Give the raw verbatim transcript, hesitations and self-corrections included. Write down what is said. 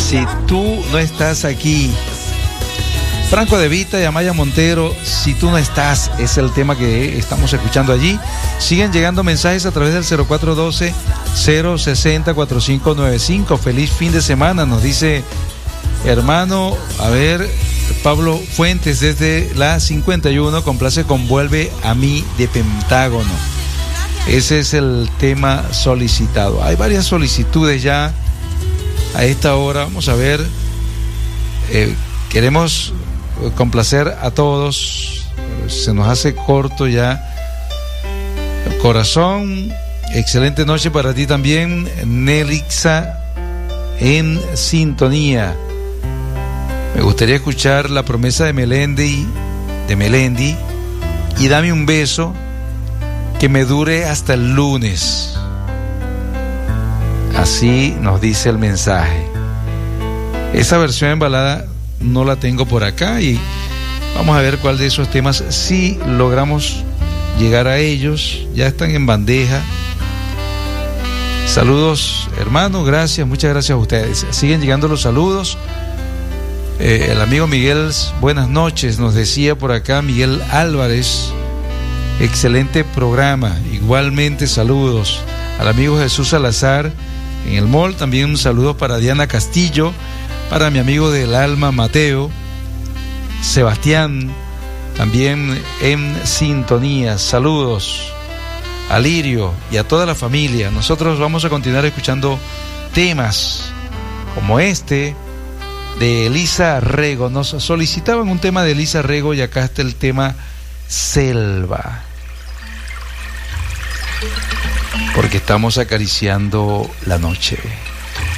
Si tú no estás aquí. Franco De Vita y Amaya Montero, Si tú no estás, es el tema que estamos escuchando allí. Siguen llegando mensajes a través del cero cuatro uno dos, cero seis cero, cuatro cinco nueve cinco. Feliz fin de semana, nos dice hermano, a ver, Pablo Fuentes desde la cincuenta y uno, complace con Vuelve a mí de Pentágono. Ese es el tema solicitado. Hay varias solicitudes ya a esta hora. Vamos a ver, eh, queremos complacer a todos, se nos hace corto ya. Corazón, excelente noche para ti también, Nelixa, en sintonía. Me gustaría escuchar La promesa de Melendi, de Melendi, y Dame un beso que me dure hasta el lunes. Así nos dice el mensaje. Esa versión en balada no la tengo por acá y vamos a ver cuál de esos temas si logramos llegar a ellos. Ya están en bandeja. Saludos, hermano, gracias, muchas gracias a ustedes. Siguen llegando los saludos. Eh, el amigo Miguel, buenas noches, nos decía por acá Miguel Álvarez. Excelente programa. Igualmente saludos al amigo Jesús Salazar en el mall. También un saludo para Diana Castillo, para mi amigo del alma Mateo, Sebastián, también en sintonía. Saludos a Lirio y a toda la familia. Nosotros vamos a continuar escuchando temas como este de Elisa Rego. Nos solicitaban un tema de Elisa Rego y acá está el tema Selva, porque estamos acariciando la noche.